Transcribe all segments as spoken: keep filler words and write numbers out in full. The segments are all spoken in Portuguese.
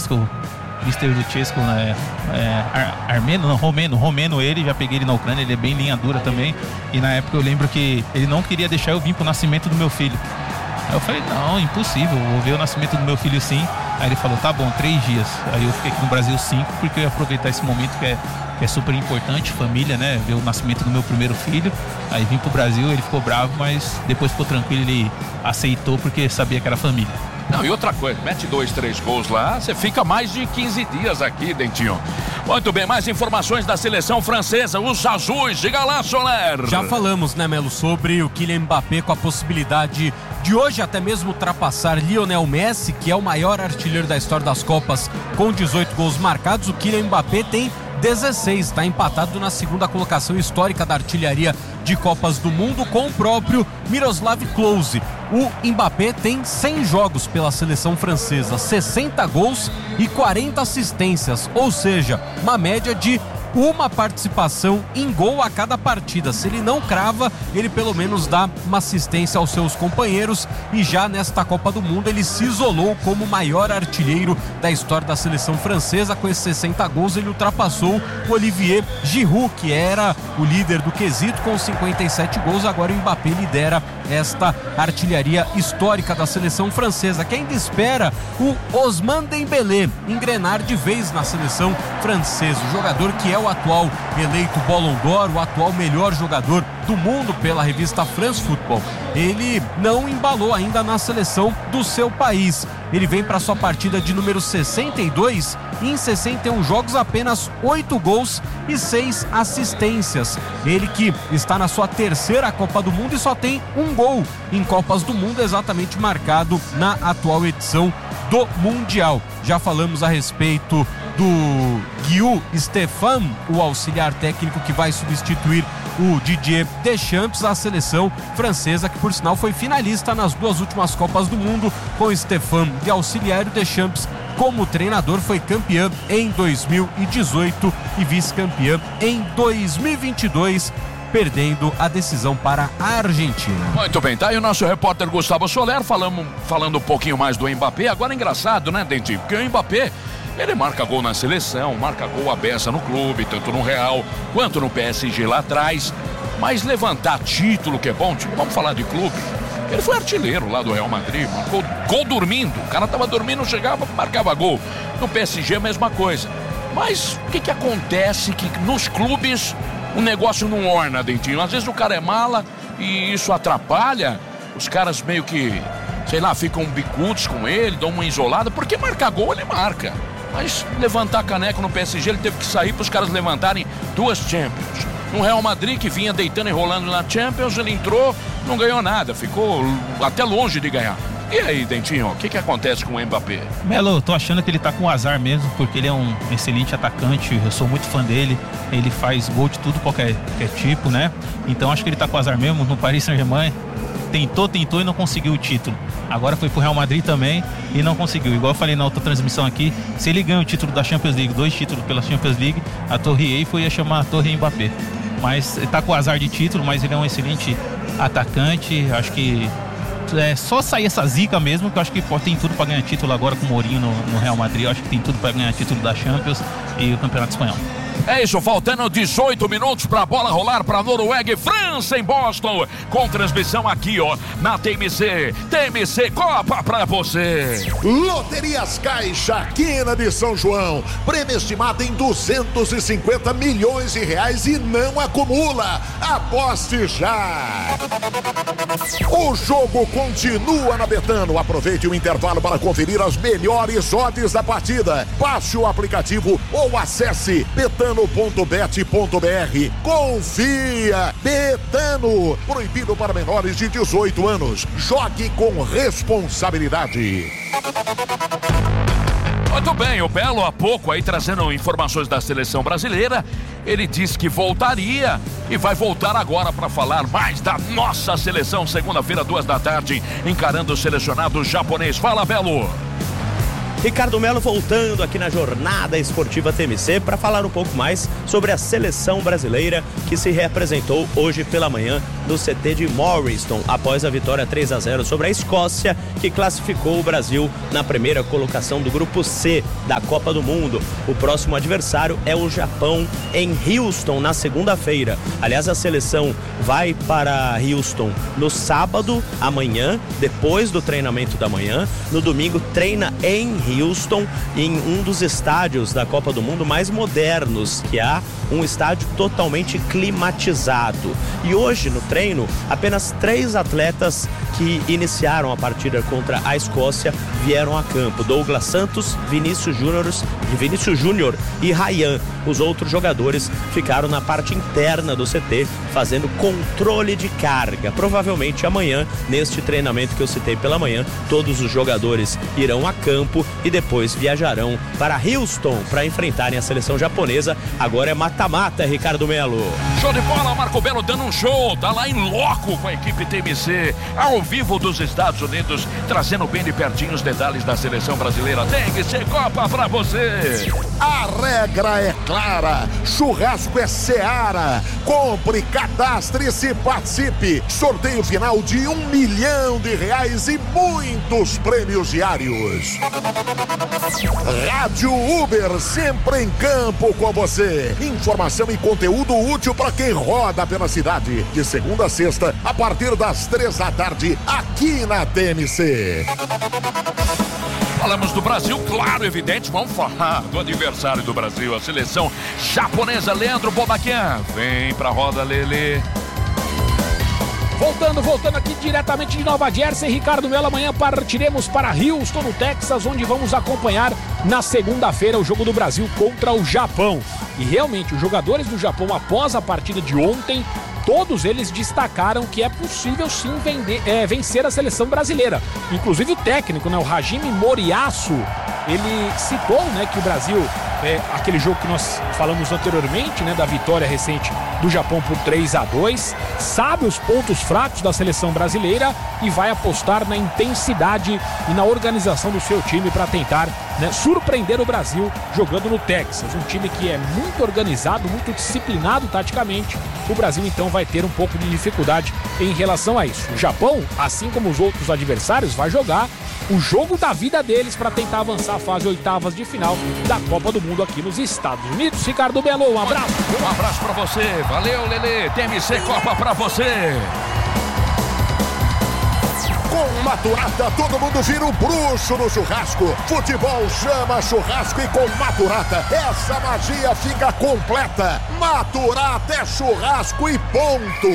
Chesco, mister do Chesco, né? É, Ar, Armeno, não, Romeno, Romeno ele, já peguei ele na Ucrânia, ele é bem linha dura também. E na época eu lembro que ele não queria deixar eu vir pro nascimento do meu filho. Aí eu falei, não, impossível, vou ver o nascimento do meu filho sim. Aí ele falou, tá bom, três dias. Aí eu fiquei aqui no Brasil cinco, porque eu ia aproveitar esse momento que é, que é super importante, família, né? Ver o nascimento do meu primeiro filho. Aí vim pro Brasil, ele ficou bravo, mas depois ficou tranquilo, ele aceitou porque sabia que era família. Não, e outra coisa, mete dois, três gols lá, você fica mais de quinze dias aqui, Dentinho. Muito bem, mais informações da seleção francesa, os azuis, diga lá, Soler. Já falamos, né, Melo, sobre o Kylian Mbappé com a possibilidade de hoje até mesmo ultrapassar Lionel Messi, que é o maior artilheiro da história das Copas, com dezoito gols marcados. O Kylian Mbappé tem dezesseis, está empatado na segunda colocação histórica da artilharia de Copas do Mundo com o próprio Miroslav Klose. O Mbappé tem cem jogos pela seleção francesa, sessenta gols e quarenta assistências, ou seja, uma média de uma participação em gol a cada partida. Se ele não crava, ele pelo menos dá uma assistência aos seus companheiros, e já nesta Copa do Mundo ele se isolou como o maior artilheiro da história da seleção francesa. Com esses sessenta gols ele ultrapassou o Olivier Giroud, que era o líder do quesito com cinquenta e sete gols. Agora o Mbappé lidera esta artilharia histórica da seleção francesa, que ainda espera o Ousmane Dembélé engrenar de vez na seleção francesa, o jogador que é o atual eleito Ballon d'Or, o atual melhor jogador do mundo pela revista France Football. Ele não embalou ainda na seleção do seu país. Ele vem para sua partida de número sessenta e dois e em sessenta e um jogos apenas oito gols e seis assistências. Ele que está na sua terceira Copa do Mundo e só tem um gol em Copas do Mundo, exatamente marcado na atual edição do Mundial. Já falamos a respeito do Guillaume Stéphane, o auxiliar técnico que vai substituir o Didier Deschamps, a seleção francesa, que por sinal foi finalista nas duas últimas Copas do Mundo, com Stéphane de auxiliar. O Deschamps, como treinador, foi campeão em dois mil e dezoito e vice-campeão em dois mil e vinte e dois, perdendo a decisão para a Argentina. Muito bem, tá aí o nosso repórter Gustavo Soler falando, falando um pouquinho mais do Mbappé. Agora é engraçado, né, Dentinho? Porque o Mbappé, ele marca gol na seleção, marca gol à beça no clube, tanto no Real quanto no P S G lá atrás. Mas levantar título, que é bom, tipo, vamos falar de clube. Ele foi artilheiro lá do Real Madrid, marcou gol dormindo. O cara tava dormindo, chegava, marcava gol. No P S G a mesma coisa. Mas o que que acontece que nos clubes o negócio não orna, Dentinho? Às vezes o cara é mala e isso atrapalha. Os caras meio que, sei lá, ficam bicudos com ele, dão uma isolada, porque marcar gol ele marca. Mas levantar caneco no P S G, ele teve que sair para os caras levantarem duas Champions. No Real Madrid, que vinha deitando e rolando na Champions, ele entrou, não ganhou nada, ficou até longe de ganhar. E aí, Dentinho, o que que acontece com o Mbappé? Melo, tô achando que ele tá com azar mesmo, porque ele é um excelente atacante, eu sou muito fã dele, ele faz gol de tudo, qualquer, qualquer tipo, né? Então acho que ele tá com azar mesmo. No Paris Saint-Germain, tentou, tentou e não conseguiu o título. Agora foi pro Real Madrid também e não conseguiu. Igual eu falei na outra transmissão aqui, se ele ganha o título da Champions League, dois títulos pela Champions League, a Torre Eiffel ia chamar a Torre Mbappé. Mas ele tá com azar de título, mas ele é um excelente atacante. Acho que é só sair essa zica mesmo, que eu acho que pô, tem tudo para ganhar título agora com o Mourinho no, no Real Madrid. Eu acho que tem tudo para ganhar título da Champions e o Campeonato Espanhol. É isso, faltando dezoito minutos para a bola rolar para Noruega e França em Boston, com transmissão aqui, ó, na T M C. T M C Copa para você. Loterias Caixa, quina de São João. Prêmio estimado em duzentos e cinquenta milhões de reais e não acumula. Aposte já. O jogo continua na Betano. Aproveite o intervalo para conferir as melhores odds da partida. Baixe o aplicativo ou acesse betano ponto bet ponto br. Confia. Betano. Proibido para menores de dezoito anos. Jogue com responsabilidade. Muito bem, o Belo há pouco aí trazendo informações da seleção brasileira. Ele disse que voltaria e vai voltar agora para falar mais da nossa seleção. Segunda-feira, duas da tarde, encarando o selecionado japonês. Fala, Belo. Ricardo Melo voltando aqui na Jornada Esportiva T M C para falar um pouco mais sobre a seleção brasileira que se reapresentou hoje pela manhã no C T de Morriston, após a vitória três a zero sobre a Escócia, que classificou o Brasil na primeira colocação do Grupo C da Copa do Mundo. O próximo adversário é o Japão, em Houston, na segunda-feira. Aliás, a seleção vai para Houston no sábado, amanhã, depois do treinamento da manhã. No domingo, treina em Houston, em um dos estádios da Copa do Mundo mais modernos que há, um estádio totalmente climatizado. E hoje, no treino, apenas três atletas que iniciaram a partida contra a Escócia vieram a campo: Douglas Santos, Vinícius Júnior, Vinícius Júnior e Ryan. Os outros jogadores ficaram na parte interna do C T, fazendo controle de carga. Provavelmente amanhã, neste treinamento que eu citei pela manhã, todos os jogadores irão a campo e depois viajarão para Houston para enfrentarem a seleção japonesa. Agora é mata-mata, Ricardo Melo. Show de bola, Marco Belo dando um show, tá lá em loco com a equipe T M C, ao vivo dos Estados Unidos, trazendo bem de pertinho os detalhes da seleção brasileira. T M C Copa pra você. A regra é clara, churrasco é Seara. Compre, cadastre-se e participe. Sorteio final de um milhão de reais e muitos prêmios diários. Rádio Uber, sempre em campo com você. Informação e conteúdo útil para quem roda pela cidade. De segunda a sexta, a partir das três da tarde, aqui na T M C. Falamos do Brasil, claro, evidente, vamos falar do adversário do Brasil, a seleção japonesa. Leandro Bobaquian, vem pra roda, Lele. Voltando, voltando aqui diretamente de Nova Jersey, Ricardo Melo, amanhã partiremos para Houston, no Texas, onde vamos acompanhar na segunda-feira o jogo do Brasil contra o Japão. E realmente, os jogadores do Japão, após a partida de ontem, todos eles destacaram que é possível sim vender, é, vencer a seleção brasileira. Inclusive o técnico, né, o Hajime Moriyasu, ele citou, né, que o Brasil, é, aquele jogo que nós falamos anteriormente, né, da vitória recente do Japão por três a dois, sabe os pontos fracos da seleção brasileira e vai apostar na intensidade e na organização do seu time para tentar, né, surpreender o Brasil jogando no Texas. Um time que é muito organizado, muito disciplinado taticamente. O Brasil então vai ter um pouco de dificuldade em relação a isso. O Japão, assim como os outros adversários, vai jogar o jogo da vida deles para tentar avançar a fase oitavas de final da Copa do Mundo aqui nos Estados Unidos. Ricardo Belo, um abraço. Um abraço para você. Valeu, Lele. T M C Copa para você. Com Maturata, todo mundo vira um bruxo no churrasco. Futebol chama churrasco e com Maturata, essa magia fica completa. Maturata é churrasco e ponto.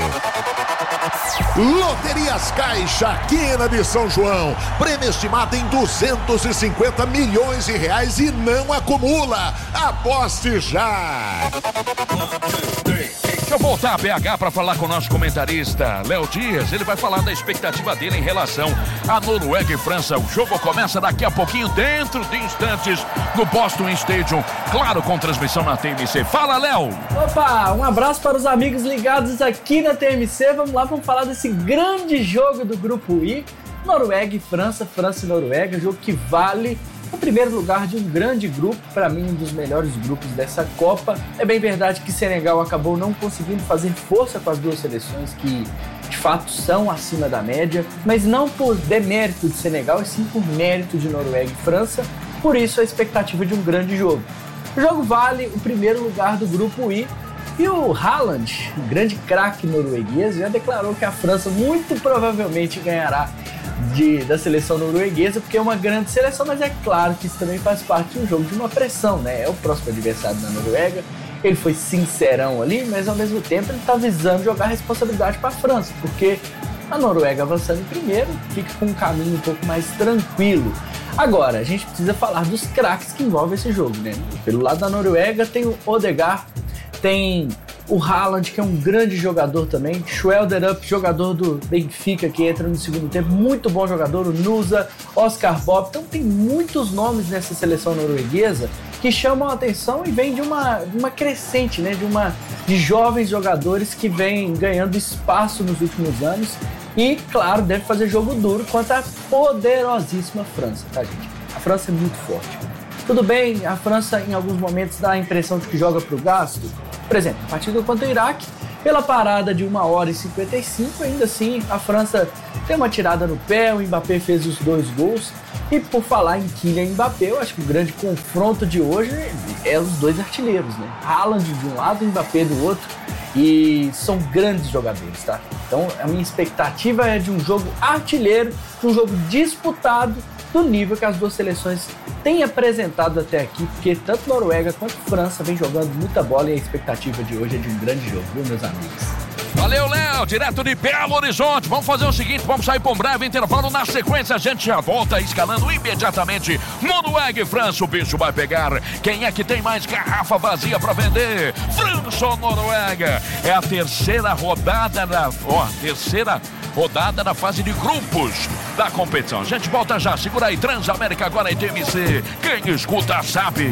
Loterias Caixa, Quina de São João. Prêmio estimado em duzentos e cinquenta milhões de reais e não acumula. Aposte já. Deixa eu voltar a B H para falar com o nosso comentarista, Léo Dias. Ele vai falar da expectativa dele em relação a Noruega e França. O jogo começa daqui a pouquinho, dentro de instantes, no Boston Stadium. Claro, com transmissão na T M C. Fala, Léo! Opa, um abraço para os amigos ligados aqui na T M C. Vamos lá, vamos falar desse grande jogo do Grupo I. Noruega e França, França e Noruega. Jogo que vale o primeiro lugar de um grande grupo, para mim um dos melhores grupos dessa Copa. É bem verdade que Senegal acabou não conseguindo fazer força com as duas seleções que de fato são acima da média, mas não por demérito de Senegal, e sim por mérito de Noruega e França. Por isso a expectativa de um grande jogo. O jogo vale o primeiro lugar do Grupo I, e o Haaland, um grande craque norueguês, já declarou que a França muito provavelmente ganhará De, da seleção norueguesa, porque é uma grande seleção, mas é claro que isso também faz parte de um jogo de uma pressão, né? É o próximo adversário da Noruega, ele foi sincerão ali, mas ao mesmo tempo ele está visando jogar a responsabilidade para a França, porque a Noruega avançando em primeiro fica com um caminho um pouco mais tranquilo. Agora, a gente precisa falar dos craques que envolvem esse jogo, né? Pelo lado da Noruega tem o Odegaard, tem o Haaland, que é um grande jogador também, Schwelderup, jogador do Benfica, que entra no segundo tempo, muito bom jogador, o Nusa, Oscar Bob. Então tem muitos nomes nessa seleção norueguesa que chamam a atenção e vem de uma, uma crescente, né? de, uma, de jovens jogadores que vêm ganhando espaço nos últimos anos e, claro, deve fazer jogo duro contra a poderosíssima França, tá, gente? A França é muito forte. Tudo bem, a França em alguns momentos dá a impressão de que joga pro gasto. Por exemplo, a partida contra o Iraque, pela parada de uma hora e cinquenta e cinco, ainda assim a França tem uma tirada no pé, o Mbappé fez os dois gols. E por falar em Kylian Mbappé, eu acho que o grande confronto de hoje é os dois artilheiros, né? Haaland de um lado e Mbappé do outro. E são grandes jogadores, tá? Então a minha expectativa é de um jogo artilheiro, um jogo disputado do nível que as duas seleções têm apresentado até aqui, porque tanto Noruega quanto França vem jogando muita bola e a expectativa de hoje é de um grande jogo, viu, meus amigos? Valeu, Léo, direto de Belo Horizonte. Vamos fazer o seguinte, vamos sair para um breve intervalo. Na sequência, a gente já volta escalando imediatamente Noruega e França. O bicho vai pegar. Quem é que tem mais garrafa vazia para vender? França ou Noruega? É a terceira rodada da... Ó, terceira rodada da fase de grupos da competição. A gente volta já. Segura aí, Transamérica agora em T M C. Quem escuta sabe.